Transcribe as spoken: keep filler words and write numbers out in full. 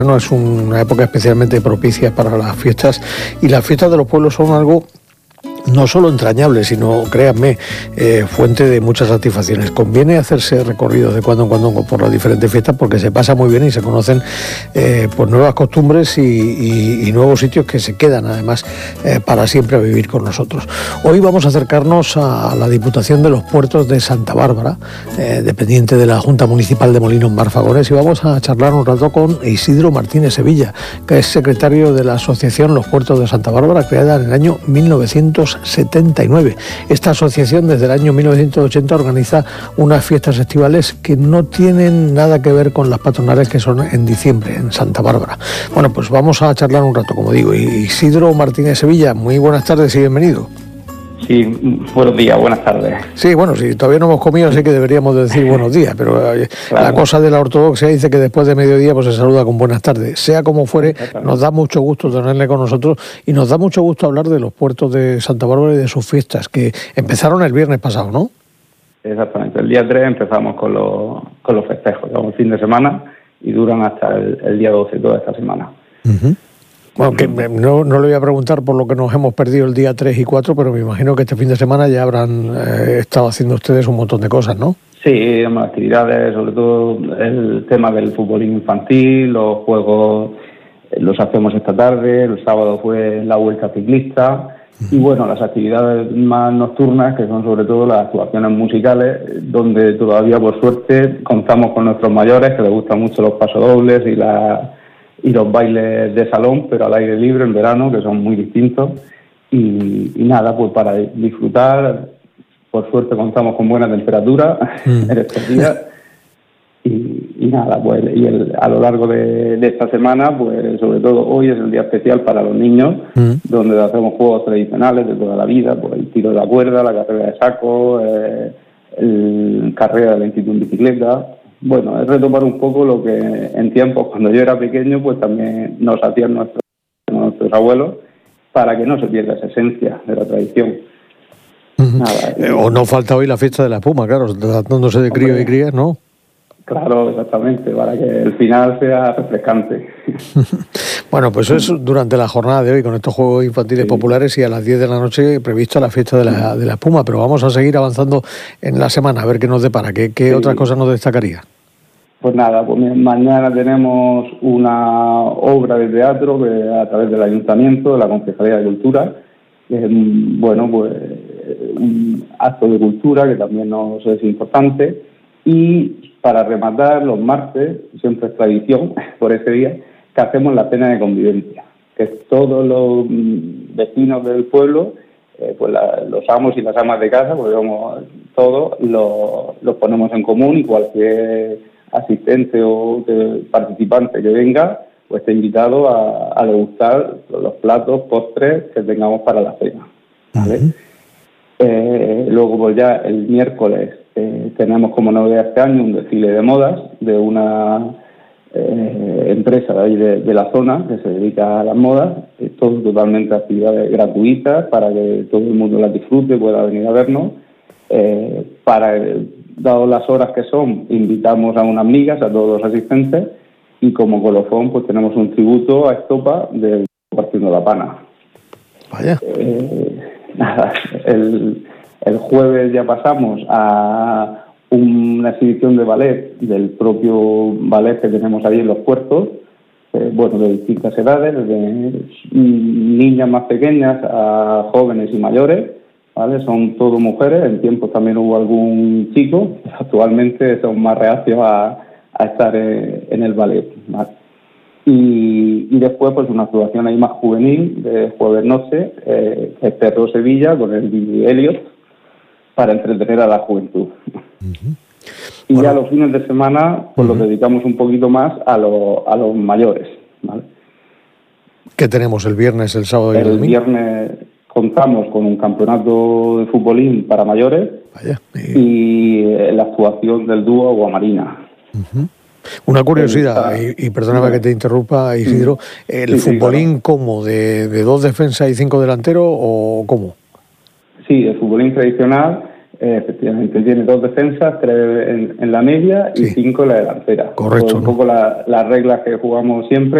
No es una época especialmente propicia para las fiestas, y las fiestas de los pueblos son algo no solo entrañable, sino, créanme, eh, fuente de muchas satisfacciones. Conviene hacerse recorridos de cuando en cuando por las diferentes fiestas, porque se pasa muy bien y se conocen eh, pues nuevas costumbres y, y, y nuevos sitios que se quedan además eh, para siempre a vivir con nosotros. Hoy vamos a acercarnos a la Diputación de los Puertos de Santa Bárbara, eh, dependiente de la Junta Municipal de Molinos Marfagones, y vamos a charlar un rato con Isidro Martínez Sevilla, que es secretario de la Asociación Los Puertos de Santa Bárbara, creada en el año mil novecientos setenta y nueve. Esta asociación desde el año mil novecientos ochenta organiza unas fiestas estivales que no tienen nada que ver con las patronales, que son en diciembre en Santa Bárbara. Bueno, pues vamos a charlar un rato, como digo. Isidro Martínez Sevilla, muy buenas tardes y bienvenido. Sí, buenos días, buenas tardes. Sí, bueno, si todavía no hemos comido, así que deberíamos decir buenos días, pero eh, claro, la cosa de la ortodoxia dice que después de mediodía pues se saluda con buenas tardes. Sea como fuere, nos da mucho gusto tenerle con nosotros y nos da mucho gusto hablar de los puertos de Santa Bárbara y de sus fiestas, que empezaron el viernes pasado, ¿no? Exactamente, el día tres empezamos con los, con los festejos, el fin de semana, y duran hasta el, el día doce, toda esta semana. Uh-huh. Bueno, que no, no le voy a preguntar por lo que nos hemos perdido el día tres y cuatro, pero me imagino que este fin de semana ya habrán eh, estado haciendo ustedes un montón de cosas, ¿no? Sí, actividades, sobre todo el tema del fútbol infantil, los juegos los hacemos esta tarde, el sábado fue la vuelta ciclista, y bueno, las actividades más nocturnas, que son sobre todo las actuaciones musicales, donde todavía por suerte contamos con nuestros mayores, que les gustan mucho los pasodobles y la... y los bailes de salón, pero al aire libre en verano, que son muy distintos. Y, y nada, pues para disfrutar, por suerte contamos con buena temperatura mm. en estos días. Y, y nada, pues y el, a lo largo de, de esta semana, pues sobre todo hoy es el día especial para los niños, mm. donde hacemos juegos tradicionales de toda la vida, pues el tiro de la cuerda, la carrera de saco, eh, el carrera de lentitud en bicicleta. Bueno, es retomar un poco lo que en tiempos, cuando yo era pequeño, pues también nos hacían nuestros, nuestros abuelos, para que no se pierda esa esencia de la tradición. Uh-huh. Nada, y... eh, o no falta hoy la fiesta de la espuma, claro, tratándose de crío y crías, ¿no? Claro, exactamente, para que el final sea refrescante. Bueno, pues eso es durante la jornada de hoy, con estos juegos infantiles sí. populares, y a las diez de la noche previsto la fiesta de la, de la espuma, pero vamos a seguir avanzando en la semana, a ver qué nos depara, qué, qué sí. otras cosas nos destacaría. Pues nada, pues mañana tenemos una obra de teatro que a través del Ayuntamiento, de la Concejalía de Cultura, que es, bueno, pues un acto de cultura que también nos es importante. Y para rematar, los martes, siempre es tradición por ese día, que hacemos la cena de convivencia, que es todos los vecinos del pueblo, eh, pues la, los amos y las amas de casa, pues digamos, todos los lo ponemos en común, y cualquier asistente o que, participante que venga, pues está invitado a, a degustar los platos, postres que tengamos para la cena, ¿vale? Uh-huh. Eh, luego, pues ya el miércoles eh, tenemos como novedad este año un desfile de modas de una eh, empresa de ahí de, de la zona que se dedica a las modas, eh, todo totalmente actividades gratuitas para que todo el mundo las disfrute, pueda venir a vernos. Eh, para, dado las horas que son, invitamos a unas migas, a todos los asistentes, y como colofón pues tenemos un tributo a Estopa del Partido La Pana. Vaya. Eh, nada, el, el jueves ya pasamos a una exhibición de ballet, del propio ballet que tenemos ahí en los puertos, eh, bueno, de distintas edades, desde niñas más pequeñas a jóvenes y mayores, ¿vale? Son todo mujeres, en tiempos también hubo algún chico, actualmente son más reacios a, a estar en, en el ballet, ¿vale? Y, y después pues una actuación ahí más juvenil de jueves noche, eh, que es Perro Sevilla con el Billy Elliot, para entretener a la juventud. Uh-huh. Y bueno, ya los fines de semana pues uh-huh. los dedicamos un poquito más a, lo, a los mayores, ¿vale? ¿Qué tenemos el viernes, el sábado y el, el domingo? El viernes contamos con un campeonato de futbolín para mayores. Vaya, y... y la actuación del dúo Guamarina. Uh-huh. Una curiosidad, el... y, y perdóname sí. que te interrumpa, Isidro, ¿el sí, futbolín sí, claro. cómo? ¿De, ¿De dos defensas y cinco delanteros o cómo? Sí, el futbolín tradicional, Eh, efectivamente, tiene dos defensas, tres en, en la media y Sí. cinco en la delantera. Correcto, Un ¿no? poco la- las reglas que jugamos siempre.